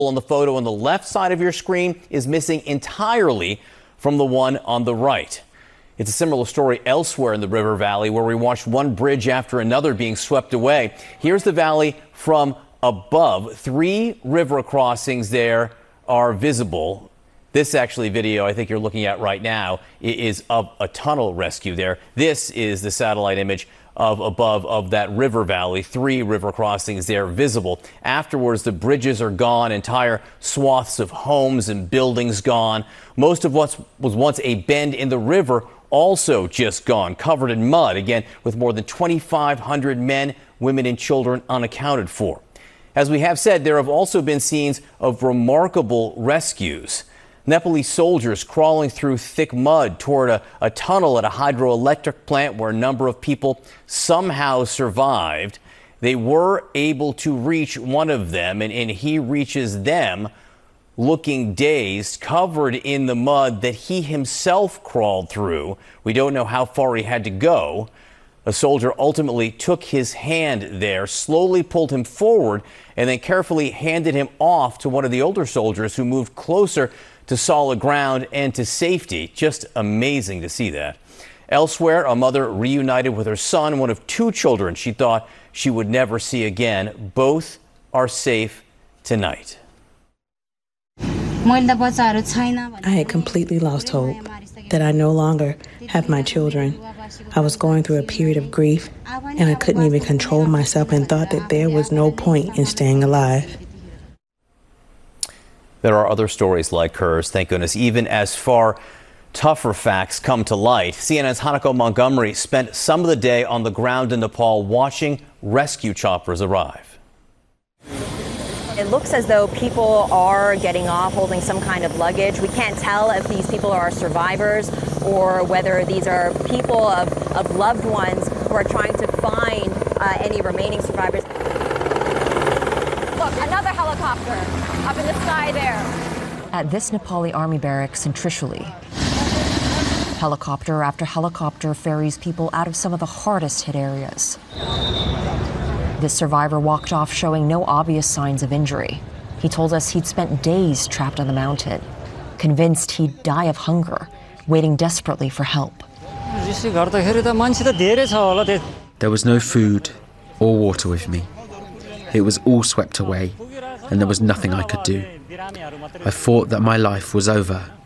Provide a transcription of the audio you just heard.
On the photo on the left side of your screen is missing entirely from the one on the right. It's a similar story elsewhere in the river valley, where we watched one bridge after another being swept away. Here's the valley from above. 3 river crossings there are visible. This actually video I think you're looking at right now is of a tunnel rescue there. This is the satellite image of above of that river valley. 3 river crossings there visible. Afterwards, the bridges are gone, entire swaths of homes and buildings gone. Most of what was once a bend in the river also just gone, covered in mud, again with more than 2,500 men, women and children unaccounted for. As we have said, there have also been scenes of remarkable rescues. Nepalese soldiers crawling through thick mud toward a tunnel at a hydroelectric plant where a number of people somehow survived. They were able to reach one of them, and he reaches them looking dazed, covered in the mud that he himself crawled through. We don't know how far he had to go. A soldier ultimately took his hand there, slowly pulled him forward, and then carefully handed him off to one of the older soldiers who moved closer to solid ground and to safety. Just amazing to see that. Elsewhere, a mother reunited with her son, one of 2 children she thought she would never see again. Both are safe tonight. I had completely lost hope that I no longer have my children. I was going through a period of grief, and I couldn't even control myself and thought that there was no point in staying alive. There are other stories like hers, thank goodness, even as far tougher facts come to light. CNN's Hanako Montgomery spent some of the day on the ground in Nepal watching rescue choppers arrive. It looks as though people are getting off holding some kind of luggage. We can't tell if these people are survivors or whether these are people of loved ones who are trying to find any remaining survivors. Look, another helicopter up in the sky there. At this Nepali army barracks in Trishuli, helicopter after helicopter ferries people out of some of the hardest hit areas. This survivor walked off showing no obvious signs of injury. He told us he'd spent days trapped on the mountain, convinced he'd die of hunger, waiting desperately for help. There was no food or water with me. It was all swept away, and there was nothing I could do. I thought that my life was over.